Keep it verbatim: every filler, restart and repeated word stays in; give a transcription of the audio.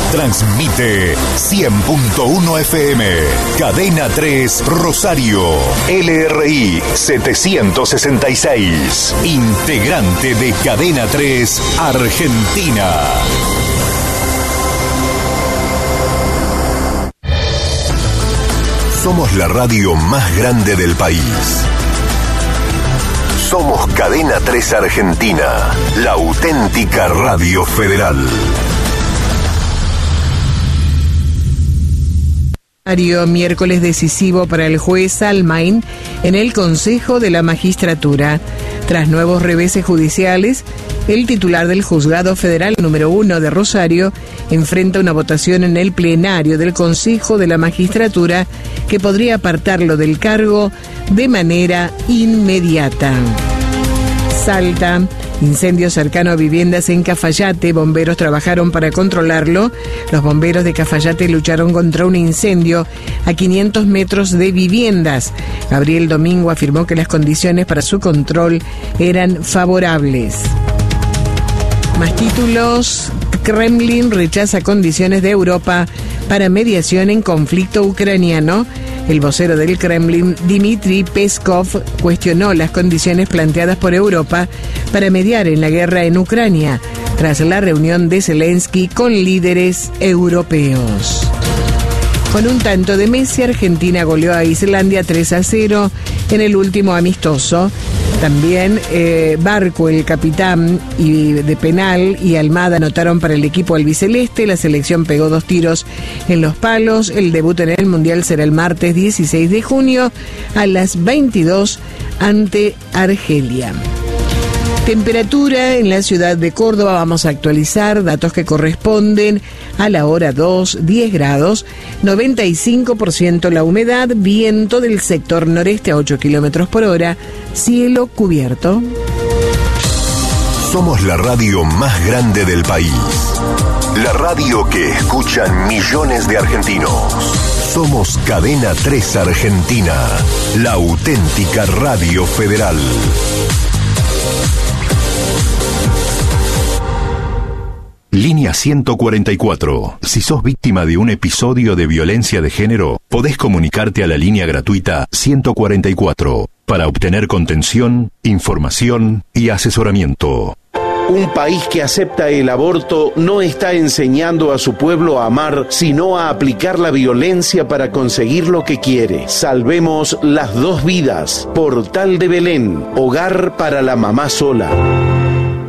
Transmite cien punto uno F M. Cadena tres Rosario. L R I setecientos sesenta y seis. Integrante de Cadena tres Argentina. Somos la radio más grande del país. Somos Cadena tres Argentina, la auténtica radio federal. Miércoles decisivo para el juez Almain en el Consejo de la Magistratura. Tras nuevos reveses judiciales, el titular del Juzgado Federal número uno de Rosario enfrenta una votación en el plenario del Consejo de la Magistratura que podría apartarlo del cargo de manera inmediata. Salta. Incendio cercano a viviendas en Cafayate. Bomberos trabajaron para controlarlo. Los bomberos de Cafayate lucharon contra un incendio a quinientos metros de viviendas. Gabriel Domingo afirmó que las condiciones para su control eran favorables. Más títulos. Kremlin rechaza condiciones de Europa para mediación en conflicto ucraniano. El vocero del Kremlin, Dmitry Peskov, cuestionó las condiciones planteadas por Europa para mediar en la guerra en Ucrania, tras la reunión de Zelensky con líderes europeos. Con un tanto de Messi, Argentina goleó a Islandia tres a cero en el último amistoso. También eh, Barco, el capitán y de penal, y Almada anotaron para el equipo albiceleste. La selección pegó dos tiros en los palos. El debut en el Mundial será el martes dieciséis de junio a las veintidós ante Argelia. Temperatura en la ciudad de Córdoba, vamos a actualizar datos que corresponden a la hora dos, diez grados, noventa y cinco por ciento la humedad, viento del sector noreste a ocho kilómetros por hora, cielo cubierto. Somos la radio más grande del país. La radio que escuchan millones de argentinos. Somos Cadena tres Argentina, la auténtica radio federal. Línea ciento cuarenta y cuatro. Si sos víctima de un episodio de violencia de género, podés comunicarte a la línea gratuita ciento cuarenta y cuatro para obtener contención, información y asesoramiento. Un país que acepta el aborto no está enseñando a su pueblo a amar, sino a aplicar la violencia para conseguir lo que quiere. Salvemos las dos vidas. Portal de Belén, hogar para la mamá sola.